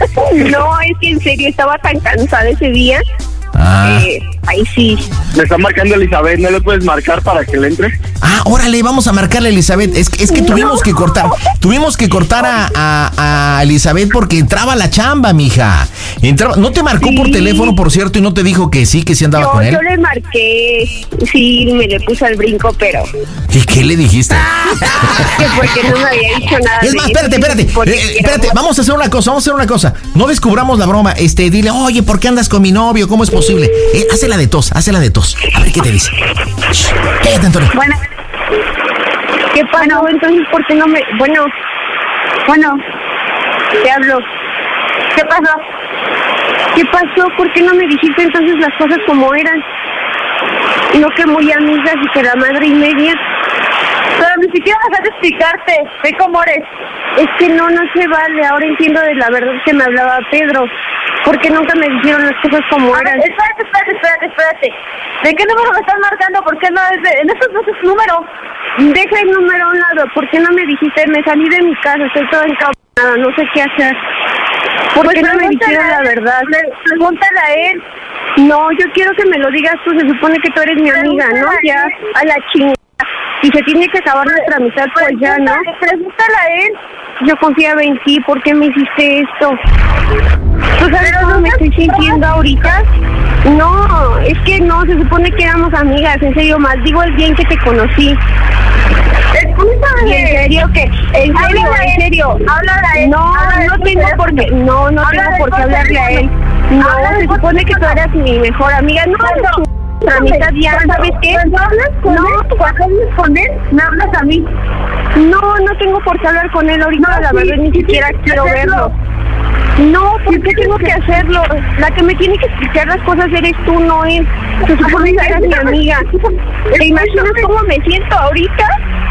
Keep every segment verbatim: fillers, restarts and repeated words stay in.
No, es que en serio estaba tan cansada ese día. Ah. Eh, ahí sí. Me está marcando Elizabeth, ¿no le puedes marcar para que le entre? Ah, órale, vamos a marcarle a Elizabeth. Es que, es que tuvimos No. que cortar, tuvimos que cortar a, a, a Elizabeth porque entraba a la chamba, mija. Entraba, ¿no te marcó Sí. por teléfono, por cierto, y no te dijo que sí, que sí andaba Yo, con él? yo le marqué, sí, me le puse al brinco, pero ¿Y qué le dijiste? que porque no me había dicho nada. Es de más, eso, espérate, espérate, porque eh, era espérate, amor. vamos a hacer una cosa, vamos a hacer una cosa. No descubramos la broma, este, dile, oye, ¿por qué andas con mi novio? ¿Cómo es posible? Eh, hazla de tos, hazla de tos. A ver qué te dice. Shh, cállate, Antonio. Bueno, ¿qué pasó? Entonces, ¿por qué no me...? Bueno, bueno, te hablo. ¿Qué pasó? ¿Qué pasó? ¿Por qué no me dijiste entonces las cosas como eran? No que muy amigas y que la madre y media. Pero ni siquiera dejaste explicarte de cómo eres. Es que no, no se vale. Ahora entiendo de la verdad que me hablaba Pedro. Porque nunca me dijeron las cosas como eran. Espérate, espérate, espérate, espérate. ¿De qué número me estás marcando? ¿Por qué no es de...? En estos no es número. Deja el número a un lado. ¿Por qué no me dijiste? Me salí de mi casa. Estoy toda encabronada. No sé qué hacer. ¿Por Pues qué no me pregúntale dijeron a la él, verdad? pre- Pregúntale a él. No, yo quiero que me lo digas tú. Se supone que tú eres mi amiga, ¿no? Ya, a la chingada. Si se tiene que acabar nuestra amistad, pues ya, ¿no? Pregúntale, pregúntale a él. Yo confiaba en ti. ¿Por qué me hiciste esto? ¿Tú sabes Pero cómo no me me- estoy sintiendo ahorita? No, es que no. Se supone que éramos amigas. En serio, maldigo el día en que te conocí. Escúchame. Y en serio que, en serio, Háblale a en él. serio. Háblale a él. No, Háblale no por tengo teléfono. por qué, no, no Háblale tengo por qué por hablarle a él. teléfono. No, Háblale se por supone que tú teléfono. eras mi mejor amiga. No, Cuando- nuestra amistad ya, cuando- ¿sabes qué? Cuando hablas con No. él, cuando hablas con él, me hablas a mí. No, no tengo por qué hablar con él ahorita, No, la sí, verdad ni sí, siquiera sí, quiero hacerlo. verlo. No, ¿por qué tengo que hacerlo? La que me tiene que explicar las cosas eres tú, no él. Se supone que eres mi amiga. ¿Te imaginas cómo me siento ahorita?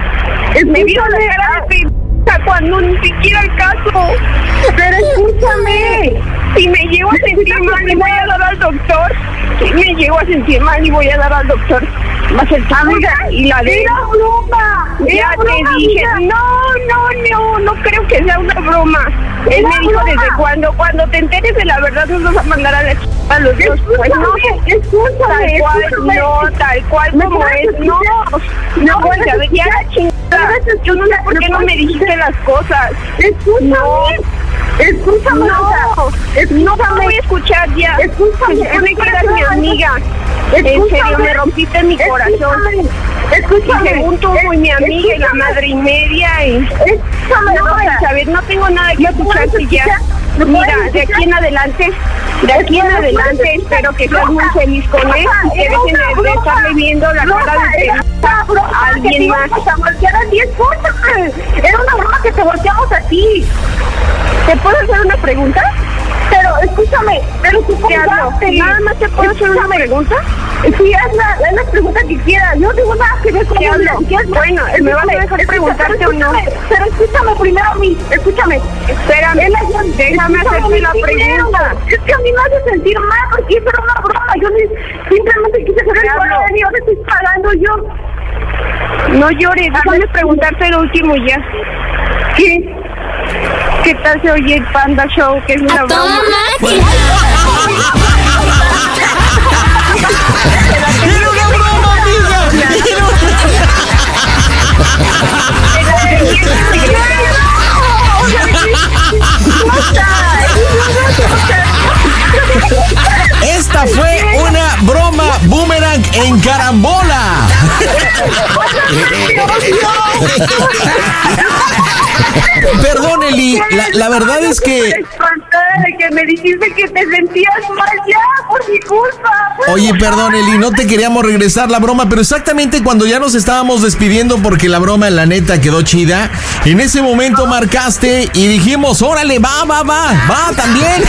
Me vio la cara de p*** cuando ni siquiera el caso. Pero escúchame. Si me llego a sentir mal y voy a dar al doctor. Si me llego a sentir mal y voy a dar al doctor. Va a ser tu amiga y la de él. Era broma. Ya Era te broma, dije, amiga. no, no, no, no creo que sea una broma. Él Era me dijo broma. desde cuando, cuando te enteres de la verdad nos vas a mandar a la ch... a los dos. Pues no, Escúchame, escúchame, tal cual, escúchame. no, tal cual ¿Me como puedes es, no, escuchar? no, puedes ya, ya la chingada. Yo no sé por qué no me dijiste las cosas. Escúchame. No. Escúchame. No, Rosa. no te voy a escuchar ya. Escúchame, Se supone que eras mi escúchame. amiga. En Escúchame. serio, me rompiste mi corazón. Escúchame. Escúchame. Y según tú, muy mi amiga y la Escúchame. madre y media. Y... Escúchame, No, Rosa. Elizabeth, no tengo nada que ¿Me puedes escucharte ya. escuchar? ¿Me puedes Mira, de escuchar? aquí en adelante, de aquí en ¿Me puedes adelante, escuchar? espero que seas muy Rosa, feliz con él Rosa, y que era dejen una de, de broma. estarle viendo la Rosa, cara de era una broma a que te alguien más. íbamos a voltear a ti, escúchame. Era una broma que te volteamos a ti. ¿Te puedo hacer una pregunta? Pero escúchame, pero tú Te hablo. contaste. Nada más te puedo hacer una Escúchame. pregunta. Sí, haz la, haz la pregunta que quieras. Yo no tengo nada que ver con Te eso, hablo. ni siquiera- Bueno, ¿me vas a dejar Escúchame, preguntarte o no? escúchame, Pero escúchame primero a mí, escúchame. Espérame, Él es- déjame escúchame hacerte la primero. pregunta. Es que a mí me hace sentir mal porque eso era una broma. Yo ni- simplemente quise hacer Te el hablo. favor y ahora estoy pagando yo. No llores, déjame preguntarte lo último ya. ¿Qué? ¿Qué tal se oye el Panda Show? Que es una broma. ¡Era una broma, amiga! Esta fue una broma boomerang en carambola. Perdón, Eli, la, la verdad es que... Espantada de que me dijiste que te sentías mal ya por mi culpa. Oye, perdón, Eli, no te queríamos regresar la broma, pero exactamente cuando ya nos estábamos despidiendo porque la broma, la neta, quedó chida, en ese momento marcaste y dijimos, órale, va, va, va, va también.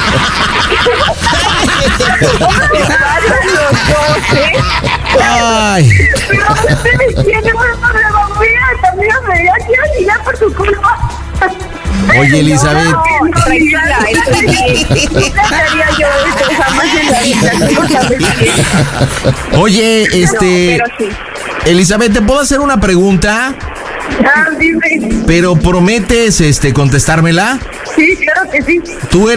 Ay, Pero ustedes tienen un problema. Mira, también me dio aquí y ya por tu culpa. oye, Elizabeth, No, tranquila, estoy bien. Nunca haría yo eso, jamás en la vida. ¿Cómo sabes que? oye, este, No, pero sí. Elizabeth, ¿te puedo hacer una pregunta? Ah, dime. Pero prometes, este, contestármela. Sí, claro que sí. Tú